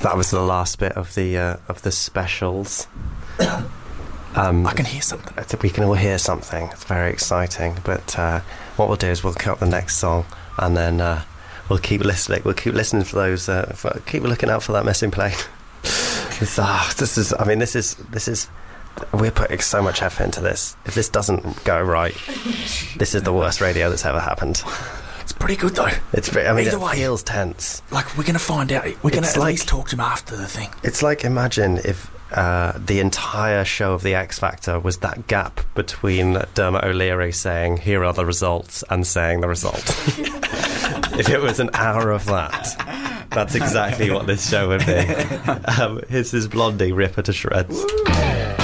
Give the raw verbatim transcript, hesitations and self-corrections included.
that was the last bit of the uh, of the specials. Um, I can hear something. We can all hear something. It's very exciting. But uh, what we'll do is we'll cut up the next song, and then uh, we'll keep listening. We'll keep listening for those. Uh, for, keep looking out for that missing plane. uh, this is. I mean, this is. This is. We're putting so much effort into this. If this doesn't go right, this is the worst radio that's ever happened. It's pretty good though. It's. Pretty, I mean, Either it way, feels tense. Like we're gonna find out. We're gonna It's at like- least talk to him after the thing. It's like, imagine if uh, the entire show of The X Factor was that gap between Dermot O'Leary saying, here are the results, and saying the result. If it was an hour of that, that's exactly what this show would be. Um, this is Blondie, Rip Her to Shreds. Woo.